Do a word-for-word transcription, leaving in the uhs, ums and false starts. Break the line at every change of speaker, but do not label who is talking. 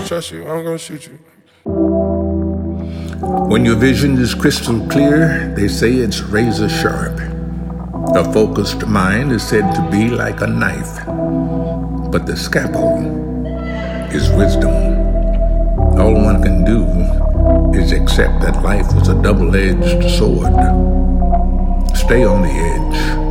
trust you. I'm gonna shoot you.
When your vision is crystal clear, they say it's razor sharp. A focused mind is said to be like a knife, but the scalpel is wisdom. All one can do is accept that life was a double-edged sword. Stay on the edge.